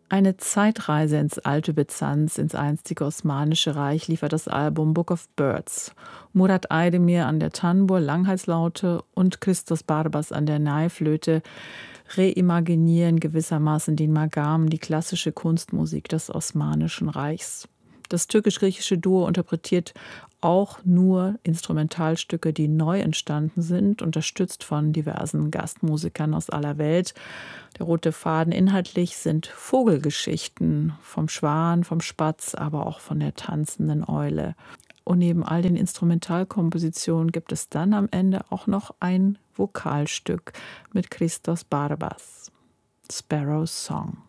Eine Zeitreise ins alte Byzanz, ins einstige Osmanische Reich liefert das Album Book of Birds. Murat Aydemir an der Tanbur Langhalslaute und Christos Barbas an der Naiflöte reimaginieren gewissermaßen den Magam, die klassische Kunstmusik des Osmanischen Reichs. Das türkisch-griechische Duo interpretiert auch nur Instrumentalstücke, die neu entstanden sind, unterstützt von diversen Gastmusikern aus aller Welt. Der rote Faden inhaltlich sind Vogelgeschichten vom Schwan, vom Spatz, aber auch von der tanzenden Eule. Und neben all den Instrumentalkompositionen gibt es dann am Ende auch noch ein Vokalstück mit Christos Barbas, Sparrow's Song.